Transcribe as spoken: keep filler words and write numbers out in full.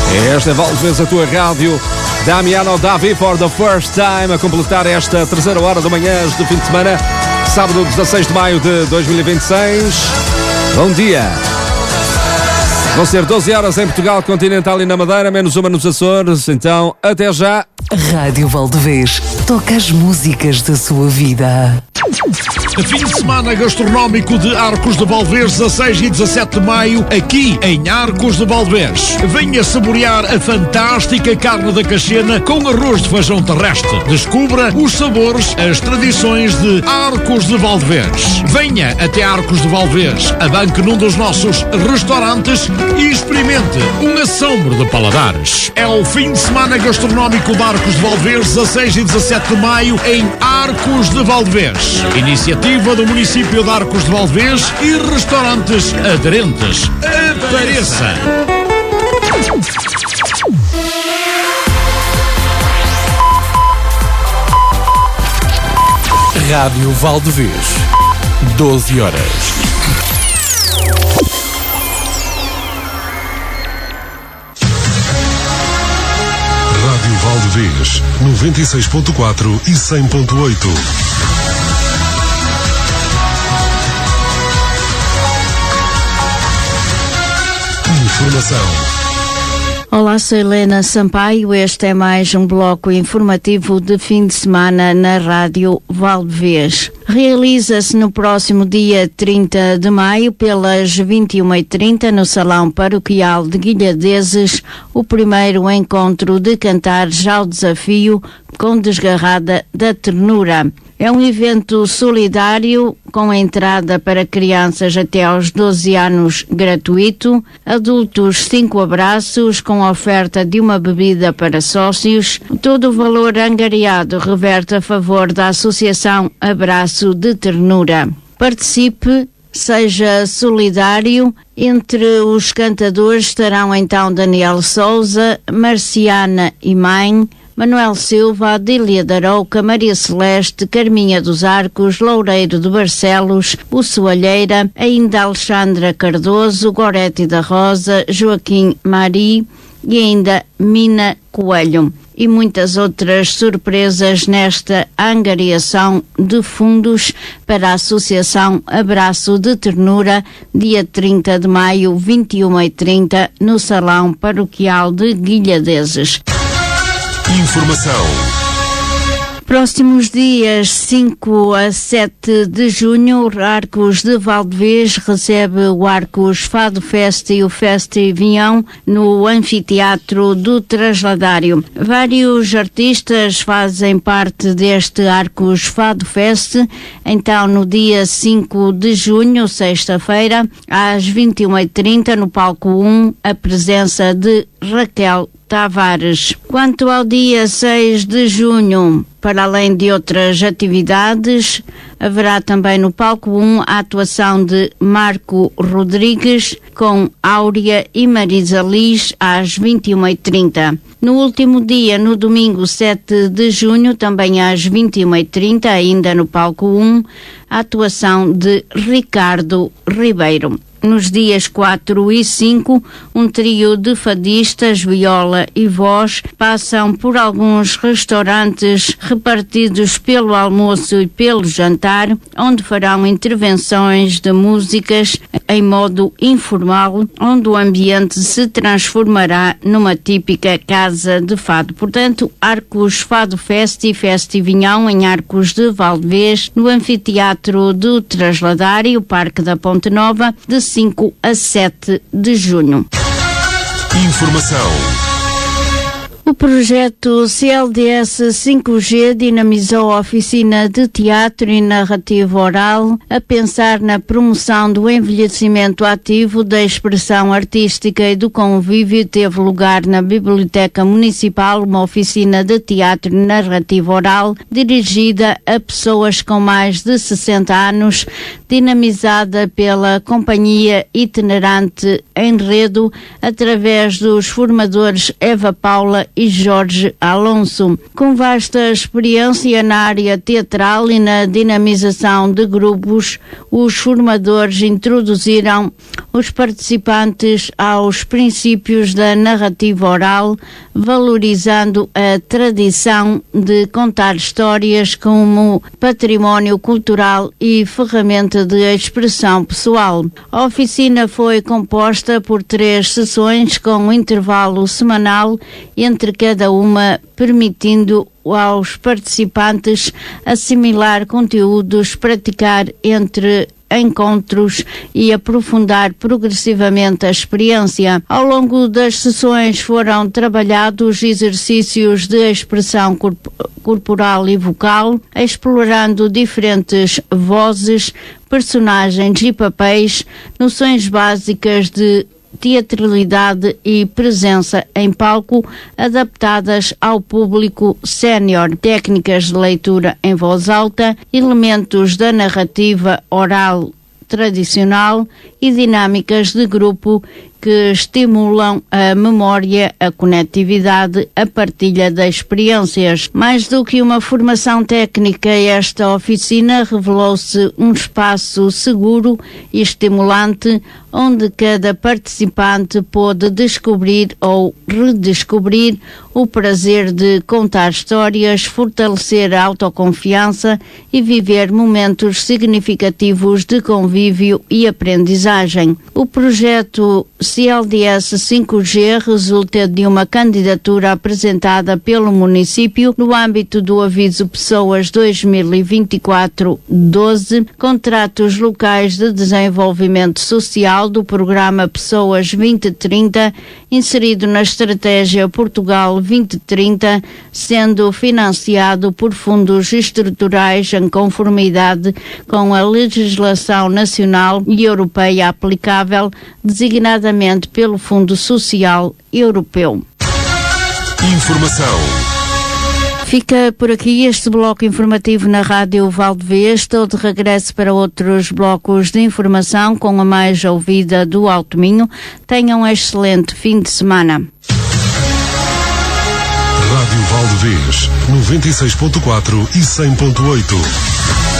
Esta é Valdevez, a tua rádio. Damiano Davi for the first time a completar esta terceira hora da manhã do fim de semana, sábado dezasseis de maio de dois mil e vinte e seis. Bom dia. Vão ser doze horas em Portugal Continental e na Madeira, menos uma nos Açores. Então, até já. Rádio Valdevez toca as músicas da sua vida. Fim de semana gastronómico de Arcos de Valdevez, dezasseis e dezassete de maio, aqui em Arcos de Valdevez. Venha saborear a fantástica carne da cachena com arroz de feijão terrestre. Descubra os sabores, as tradições de Arcos de Valdevez. Venha até Arcos de Valdevez, abanque num dos nossos restaurantes e experimente um assombro de paladares. É o fim de semana gastronómico de Arcos de Valdevez, dezasseis e dezassete de maio, em Arcos de Valdevez. Iniciativa do município de Arcos de Valdevez e restaurantes aderentes. Apareça! Rádio Valdevez, doze horas. Rádio Valdevez, noventa e seis ponto quatro e cem ponto oito. Informação. Olá, sou Helena Sampaio. Este é mais um bloco informativo de fim de semana na Rádio Valdevez. Realiza-se no próximo dia trinta de maio, pelas vinte e uma e trinta, no Salão Paroquial de Guilhadeses, o primeiro encontro de Cantares ao Desafio com Desgarrada da Ternura. É um evento solidário com entrada para crianças até aos doze anos gratuito, adultos cinco abraços com oferta de uma bebida para sócios. Todo o valor angariado reverte a favor da Associação Abraço de Ternura. Participe, seja solidário. Entre os cantadores estarão então Daniel Souza, Marciana e Mãe, Manuel Silva, Adília da Arouca, Maria Celeste, Carminha dos Arcos, Loureiro de Barcelos, o Soalheira, ainda Alexandra Cardoso, Gorete da Rosa, Joaquim Mari e ainda Mina Coelho. E muitas outras surpresas nesta angariação de fundos para a Associação Abraço de Ternura, dia trinta de maio, vinte e uma e trinta, no Salão Paroquial de Guilhadeses. Informação. Próximos dias cinco a sete de junho, Arcos de Valdevez recebe o Arcos Fado Fest e o Festi Vinhão no Anfiteatro do Trasladário. Vários artistas fazem parte deste Arcos Fado Fest. Então, no dia cinco de junho, sexta-feira, às vinte e uma e trinta, no palco um, a presença de Raquel Tavares. Quanto ao dia seis de junho, para além de outras atividades, haverá também no palco um a atuação de Marco Rodrigues com Áurea e Marisa Liz às vinte e uma e trinta. No último dia, no domingo sete de junho, também às vinte e uma e trinta, ainda no palco um, a atuação de Ricardo Ribeiro. Nos dias quatro e cinco, um trio de fadistas, viola e voz, passam por alguns restaurantes repartidos pelo almoço e pelo jantar, onde farão intervenções de músicas em modo informal, onde o ambiente se transformará numa típica casa de fado. Portanto, Arcos Fado Fest e Festi Vinhão em Arcos de Valdevez, no Anfiteatro do Trasladário, Parque da Ponte Nova, de cinco a sete de junho. Informação. O projeto C L D S cinco G dinamizou a oficina de teatro e narrativa oral a pensar na promoção do envelhecimento ativo, da expressão artística e do convívio. Teve lugar na Biblioteca Municipal uma oficina de teatro e narrativa oral dirigida a pessoas com mais de sessenta anos, dinamizada pela Companhia Itinerante Enredo, através dos formadores Eva Paula e Jorge Alonso. Com vasta experiência na área teatral e na dinamização de grupos, os formadores introduziram os participantes aos princípios da narrativa oral, valorizando a tradição de contar histórias como património cultural e ferramenta de expressão pessoal. A oficina foi composta por três sessões com um intervalo semanal entre cada uma, permitindo aos participantes assimilar conteúdos, praticar entre encontros e aprofundar progressivamente a experiência. Ao longo das sessões foram trabalhados exercícios de expressão corp- corporal e vocal, explorando diferentes vozes, personagens e papéis, noções básicas de teatralidade e presença em palco adaptadas ao público sénior, técnicas de leitura em voz alta, elementos da narrativa oral tradicional e dinâmicas de grupo que estimulam a memória, a conectividade, a partilha de experiências. Mais do que uma formação técnica, esta oficina revelou-se um espaço seguro e estimulante, onde cada participante pôde descobrir ou redescobrir o prazer de contar histórias, fortalecer a autoconfiança e viver momentos significativos de convívio e aprendizagem. O projeto C L D S cinco G resulta de uma candidatura apresentada pelo município no âmbito do Aviso Pessoas dois mil e vinte e quatro doze, contratos locais de desenvolvimento social do programa Pessoas vinte trinta, inserido na Estratégia Portugal vinte trinta, sendo financiado por fundos estruturais em conformidade com a legislação nacional e europeia aplicável, designadamente pelo Fundo Social Europeu. Informação. Fica por aqui este bloco informativo na Rádio Valdevez. Estou de regresso para outros blocos de informação com a mais ouvida do Alto Minho. Tenham um excelente fim de semana. Rádio Valdevez, noventa e seis ponto quatro e cem ponto oito.